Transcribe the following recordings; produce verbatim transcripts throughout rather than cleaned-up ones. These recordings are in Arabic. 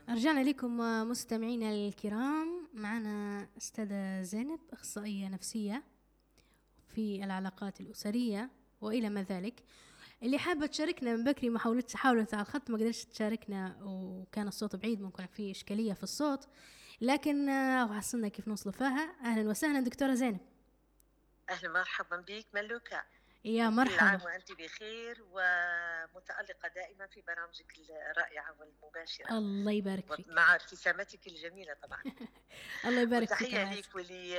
رجعنا لكم مستمعينا الكرام. معنا أستاذة زينب، أخصائية نفسية في العلاقات الأسرية وإلى ما ذلك. اللي حابة تشاركنا من بكري محاولة حاولت على الخط، ما قدرتش تشاركنا وكان الصوت بعيد، ممكن في إشكالية في الصوت، لكن وحصلنا كيف نوصل فيها. أهلا وسهلا دكتورة زينب. أهلا مرحبا بك ملوكة، يا مرحبا. كل عام وأنت بخير ومتألقة دائما في برامجك الرائعة والمباشرة. الله يبارك فيك. مع ابتسامتك الجميلة طبعا. الله يبارك فيك. وتحية ليك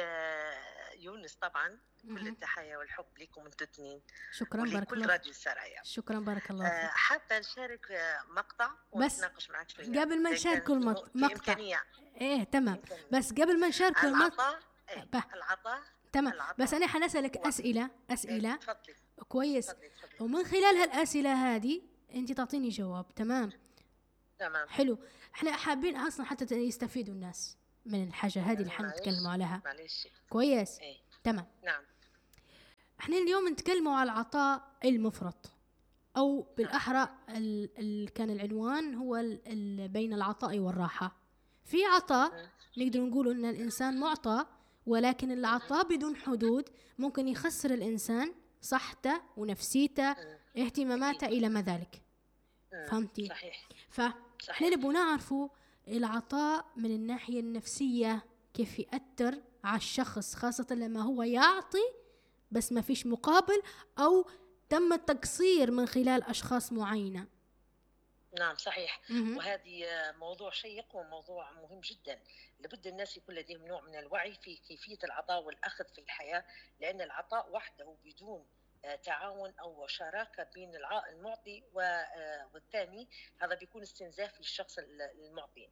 وليونس طبعا. كل التحية والحب لكم انتم اثنين. شكرا بارك الله. ولكل راديو السرايا. شكرا بارك الله فيك. حابة نشارك مقطع ونتناقش معك شوية قبل ما نشارك المقطع. ايه تمام. إمكانية. بس قبل ما نشارك المقطع إيه؟ العطاء تمام. العطاء. بس أنا حنسألك أسئلة أسئلة تفضلي. كويس. تفضلي. تفضلي. ومن خلال هالأسئلة هذه أنت تعطيني جواب. تمام تمام. حلو. احنا حابين أصلا حتى يستفيدوا الناس من الحاجة هذه اللي حنتكلم عليها. معلش. كويس. ايه. تمام. نعم. احنا اليوم نتكلموا على العطاء المفرط، أو بالأحرى ال ال كان العنوان هو ال ال بين العطاء والراحة. في عطاء نقدر نقول أن الإنسان معطى، ولكن العطاء بدون حدود ممكن يخسر الإنسان صحته ونفسيته، اهتماماته إلى ما ذلك. فهمتي؟ صحيح. فإحنا نبغى نعرفوا العطاء من الناحية النفسية كيف يأثر على الشخص، خاصة لما هو يعطي بس ما فيش مقابل، أو تم التقصير من خلال أشخاص معينة. نعم صحيح. م- وهذه موضوع شيق وموضوع مهم جدا. لابد الناس يكون لديهم نوع من الوعي في كيفية العطاء والأخذ في الحياة، لأن العطاء وحده بدون تعاون أو شراكة بين المعطي والثاني هذا بيكون استنزاف للشخص المعطي.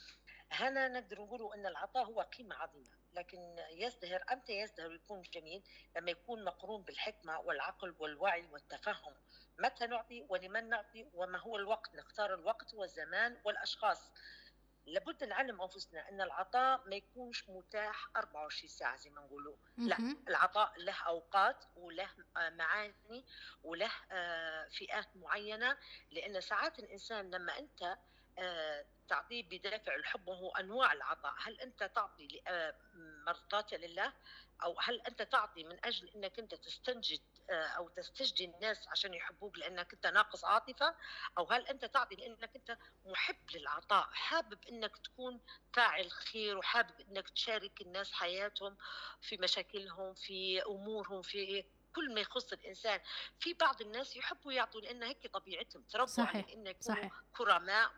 هنا نقدر نقول أن العطاء هو قيمة عظيمة، لكن يزدهر أمتى يزدهر ويكون جميل؟ لما يكون مقرون بالحكمة والعقل والوعي والتفهم. متى نعطي ولمن نعطي وما هو الوقت، نختار الوقت والزمان والأشخاص. لابد نعلم أنفسنا أن العطاء ما يكونش متاح أربعة وعشرين ساعة زي ما نقولوا. لا، العطاء له أوقات وله معاني وله فئات معينة، لأن ساعات الإنسان لما أنت تعطيه بدافع الحب، وهو أنواع العطاء. هل أنت تعطي مرضاة لله، أو هل أنت تعطي من أجل أنك أنت تستنجد أو تستجدي الناس عشان يحبوك لأنك أنت ناقص عاطفة، أو هل أنت تعطي لأنك أنت محب للعطاء، حابب أنك تكون فاعل خير وحابب أنك تشارك الناس حياتهم في مشاكلهم في أمورهم في كل ما يخص الإنسان. في بعض الناس يحبوا يعطوا لأن هيك طبيعتهم، تربوا على إن يكونوا كرماء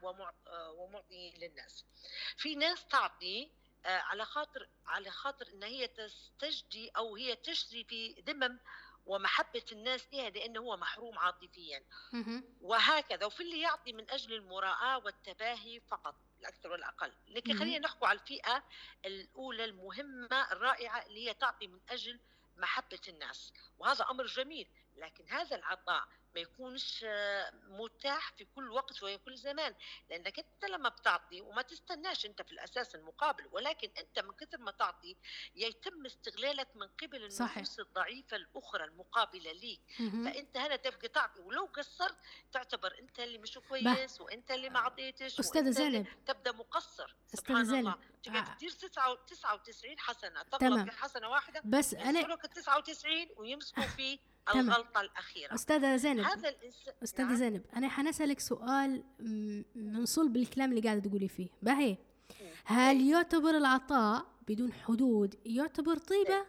ومعطي للناس. في ناس تعطي على خاطر على خاطر إن هي تستجدي أو هي تشري في ذمم ومحبة الناس لها لأنه هو محروم عاطفيا، وهكذا. وفي اللي يعطي من أجل المراءة والتباهي فقط، الأكثر والأقل. لكن خلينا نحكوا على الفئة الأولى المهمة الرائعة اللي هي تعطي من أجل محبة الناس، وهذا أمر جميل. لكن هذا العطاء ما يكونش متاح في كل وقت وفي كل زمان، لأنك أنت لما بتعطي وما تستناش أنت في الأساس المقابل، ولكن أنت من كثر ما تعطي يتم استغلالك من قبل النفوس الضعيفة الأخرى المقابلة ليك. فأنت هنا تبقى تعطي، ولو قصرت تعتبر أنت اللي مش كويس وأنت اللي ما عطيتش، أستاذة زينب تبدأ مقصر. سبحان الله، تقعد تدير تسعة وتسعين حسنة تغلط في حسنة واحدة، بس أنا تسعة وتسعين ويمسكوا في الغلطة الأخيرة. أستاذة زينب هذا الإنس... أستاذة نعم. زينب أنا حنسألك سؤال من صلب الكلام اللي قاعدة تقولي فيه. باهي، هل يعتبر العطاء بدون حدود يعتبر طيبة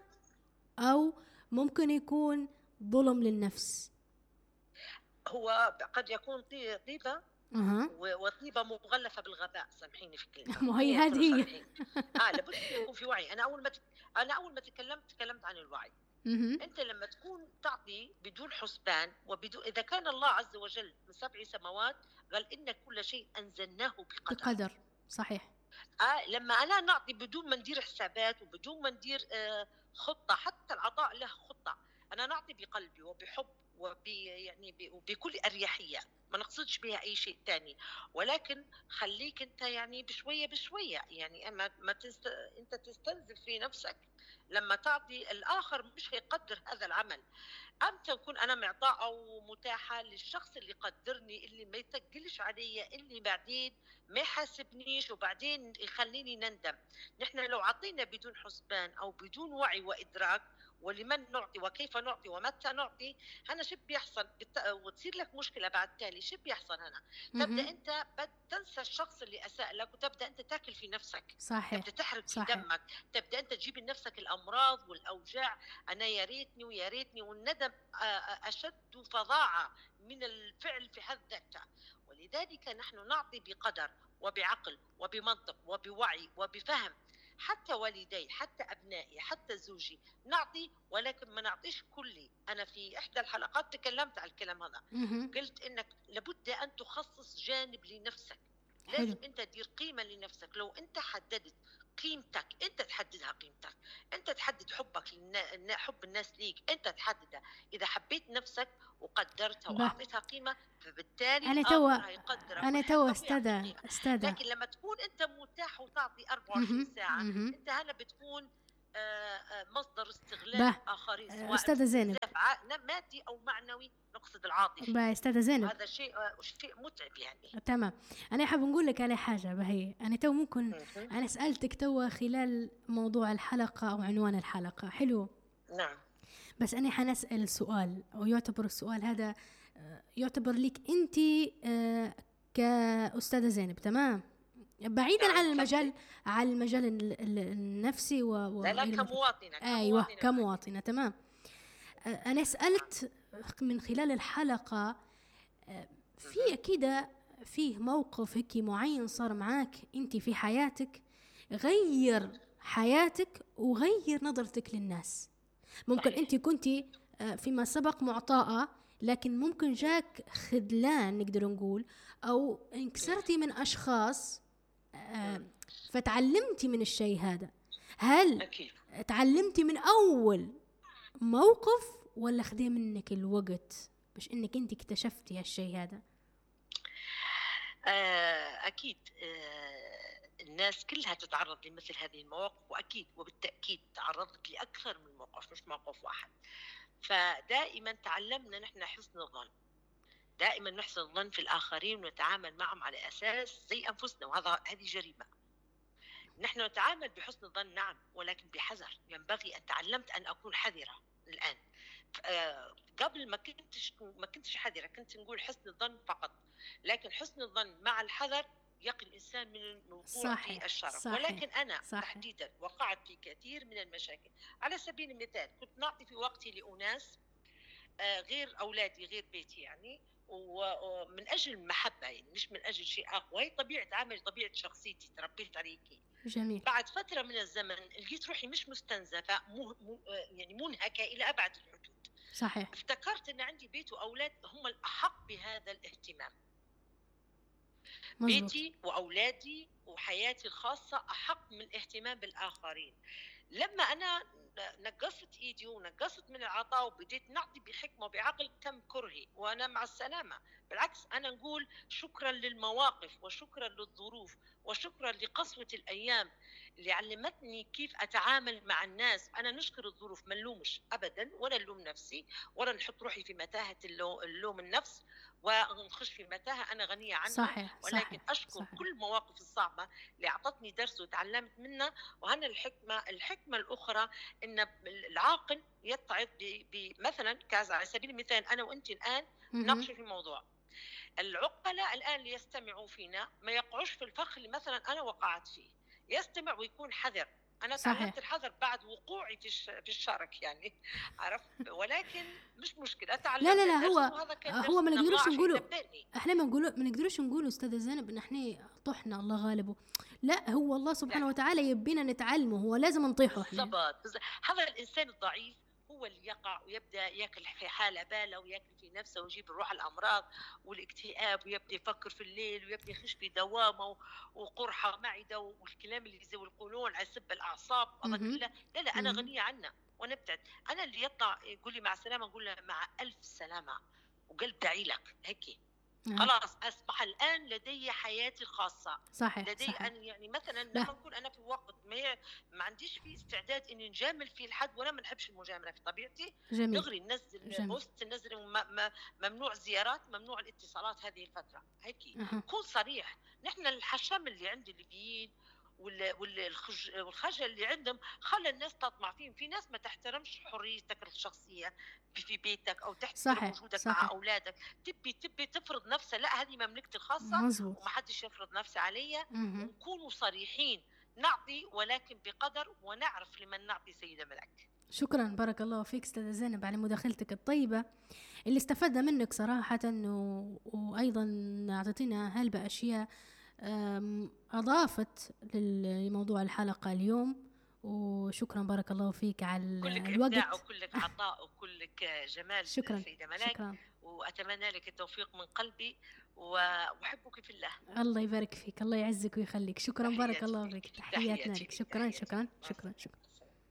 أو ممكن يكون ظلم للنفس؟ هو قد يكون طيبة أه. وطيبة مغلفة بالغباء، سامحيني في الكلمة. ما هي هذه هي. آه لابد يكون في وعي. أنا أول ما ت... أنا أول ما تكلمت تكلمت عن الوعي. أنت لما تكون تعطي بدون حسبان وبدون، إذا كان الله عز وجل من سبع سماوات قال إن كل شيء أنزلناه بقدر. بقدر صحيح. آه لما أنا نعطي بدون ما ندير حسابات وبدون ما ندير آه خطة، حتى العطاء له خطة. أنا نعطي بقلبي وبحب وب يعني بكل أريحية، ما نقصدش بها أي شيء تاني، ولكن خليك أنت يعني بشوية بشوية، يعني أما ما تست... أنت تستنزف في نفسك. لما تعطي الآخر مش هيقدر هذا العمل. أمتى أكون أنا معطاء أو متاحة للشخص اللي قدرني، اللي ما يتقلش علي، اللي بعدين ما يحاسبنيش وبعدين يخليني نندم. نحن لو عطينا بدون حسبان أو بدون وعي وإدراك ولمن نعطي وكيف نعطي ومتى نعطي، هنا شو بيحصل؟ وتصير لك مشكلة بعد تالي. شو بيحصل هنا؟ تبدأ أنت تنسى الشخص اللي أساء لك، وتبدأ أنت تاكل في نفسك. صحيح. تبدأ تحرق في صحيح. دمك، تبدأ أنت تجيب لنفسك الأمراض والأوجاع. أنا يا ريتني ويا ريتني، والندم أشد فظاعة من الفعل في حد ذاته. ولذلك نحن نعطي بقدر وبعقل وبمنطق وبوعي وبفهم. حتى والدي، حتى أبنائي، حتى زوجي نعطي، ولكن ما نعطيش كلي. أنا في إحدى الحلقات تكلمت على الكلام هذا. قلت إنك لابد أن تخصص جانب لنفسك. لازم أنت تدير قيمة لنفسك. لو أنت حددت قيمتك، أنت تحددها قيمتك، أنت تحدد حبك للنا... حب الناس ليك، أنت تحددها. إذا حبيت نفسك وقدرتها وأعطيتها قيمة، فبالتالي أنا توا هيقدرك. أنا توا استاذة استاذة لكن لما تكون أنت متاح وتعطي أربعة وعشرين ساعة، أنت هنا بتكون مصدر استغلال آخرين، سواء أستاذة زينب مادي أو معنوي، نقصد العاطفي. با أستاذة زينب، هذا شيء شيء متعب يعني. تمام. أنا حاب نقول لك على حاجة بهي. أنا تو ممكن أنا سألتك تو خلال موضوع الحلقة أو عنوان الحلقة، حلو؟ نعم. بس أنا حنسأل سؤال، ويعتبر السؤال هذا يعتبر لك أنت كأستاذة زينب، تمام؟ بعيدا عن المجال عن المجال النفسي و لا لا كمواطنة. أيوة كمواطنة. تمام. أنا سألت من خلال الحلقة، في كده فيه موقف هيك معين صار معاك أنت في حياتك غير حياتك وغير نظرتك للناس. ممكن أنت كنتي فيما سبق معطاءة، لكن ممكن جاك خذلان نقدر نقول، أو انكسرتي من أشخاص فتعلمتي من الشيء هذا. هل أكيد تعلمتي من أول موقف ولا خدي منك الوقت باش إنك أنت اكتشفتي هالشيء هذا؟ أكيد الناس كلها تتعرض لمثل هذه المواقف، وأكيد وبالتأكيد تعرضت لأكثر من موقف، مش موقف واحد. فدائما تعلمنا نحن حسن الظن، دائما نحسن الظن في الآخرين ونتعامل معهم على أساس زي أنفسنا، وهذا هذه جريمة. نحن نتعامل بحسن الظن نعم، ولكن بحذر. ينبغي أن تعلمت أن أكون حذرة الآن. قبل ما كنتش ما كنتش حذرة، كنت نقول حسن الظن فقط، لكن حسن الظن مع الحذر يقي الإنسان من الوقوع في الشر. صحيح. ولكن أنا صحيح. تحديدا وقعت في كثير من المشاكل. على سبيل المثال كنت نعطي في وقتي لأناس غير أولادي غير بيتي يعني، ومن أجل محبة يعني، مش من أجل شيء آخر. وهي طبيعة عمل، طبيعة شخصيتي، تربيت عليكي. جميل. بعد فترة من الزمن لقيت روحي مش مستنزفة، مو يعني منهكة إلى أبعد الحدود. صحيح. افتكرت أن عندي بيت وأولاد هم الأحق بهذا الاهتمام. مزبوط. بيتي وأولادي وحياتي الخاصة أحق من الاهتمام بالآخرين. لما أنا نقصت إيدي ونقصت من العطاء وبديت نعطي بحكمة وبعقل، تم كرهي وأنا مع السلامة. بالعكس أنا نقول شكرا للمواقف وشكرا للظروف وشكرا لقسوة الأيام اللي علمتني كيف أتعامل مع الناس. أنا نشكر الظروف، ما نلومش أبدا، ولا نلوم نفسي، ولا نحط روحي في متاهة اللوم النفس ونخش في متاهة أنا غنية عنها. صحيح. ولكن صحيح. أشكر صحيح. كل المواقف الصعبة اللي أعطتني درس وتعلمت منها. وهنا الحكمة الحكمة الأخرى، إن العاقل يتعظ بمثلا على سبيل المثال أنا وأنت الآن نناقش في موضوع، العقلاء الآن اللي يستمعوا فينا ما يقعوش في الفخ اللي مثلا أنا وقعت فيه، يستمع ويكون حذر. أنا تعلمت الحذر بعد وقوعي في في الشرك يعني، عرفت؟ ولكن مش مشكلة، تعلمت. لا لا لا هو هو ما نقدرش نقوله، احنا ما نقولوا ما نقدرش نقولوا أستاذة زينب إن احنا طحنا الله غالبه. لا، هو الله سبحانه وتعالى يبينا نتعلمه، هو لازم نطيحه احنا. بالضبط. هذا الإنسان الضعيف هو اللي يقع ويبدأ يأكل في حالة بالة ويأكل في نفسه ويجيب الروح الأمراض والاكتئاب، ويبدأ يفكر في الليل ويبدأ يخش في دوامة وقرحة معدة والكلام اللي زي القولون على سب الأعصاب. لا لا لا أنا غنية عنه ونبتعد. أنا اللي يطلع يقول لي مع السلامة، نقول له مع ألف سلامة وقلب داعي لك هيك. نعم. خلاص أصبح الآن لدي حياتي الخاصة. صحيح لدي صحيح. أن يعني مثلا لا. لما نكون أنا في وقت ما ما عنديش فيه استعداد إني نجامل فيه الحد، وأنا ما نحبش المجاملة في طبيعتي. جميل دغري ننزل جميل. بوست، ننزل م- م- ممنوع زيارات، ممنوع الاتصالات هذه الفترة هيك. أها. كون صريح. نحن الحشام اللي عند الليبيين وال- والخج- والخجل اللي عندهم خلى الناس تطمع فيهم. في ناس ما تحترمش حريتك الشخصية في في بيتك، أو تحترم صحيح وجودك مع صحيح. أولادك. تبي تبي تفرض نفسها، لا هذه مملكتي الخاصة مزبوط. ومحدش يفرض نفسه عليا. مهم. ونكونوا صريحين، نعطي ولكن بقدر، ونعرف لمن نعطي سيدة ملك. شكرا بارك الله فيك أستاذة زينب على مداخلتك الطيبة اللي استفدنا منك صراحة، و... وأيضا أعطيتنا هلبة أشياء أم، أضافت لل- لموضوع الحلقة اليوم. وشكرا بارك الله فيك على كلك الوقت. إبداع وكلك عطاء وكلك جمال شكرا سيدة ملاك. شكرا. وأتمنى لك التوفيق من قلبي، وأحبك في الله. الله يبارك فيك، الله يعزك ويخليك. شكرا بارك تحياتي الله لك. فيك، تحياتنا تحياتي لك. لك. شكرا تحياتي. شكرا مع شكرا السلامة. شكرا.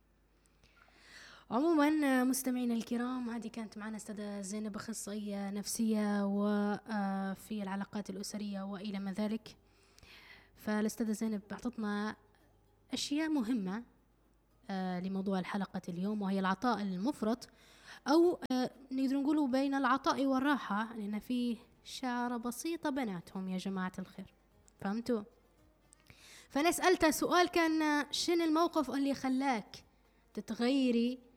عموما مستمعينا الكرام، هذه كانت معنا أستاذة زينب، أخصائية نفسية وفي العلاقات الأسرية وإلى ما ذلك. فالأستاذة زينب أعطتنا أشياء مهمة آه لموضوع الحلقة اليوم، وهي العطاء المفرط، أو آه نقدر نقوله بين العطاء والراحة، لأن فيه شعرة بسيطة بيناتهم يا جماعة الخير. فهمتوا؟ فأنا سألتها سؤال كان: شنو الموقف اللي خلاك تتغيري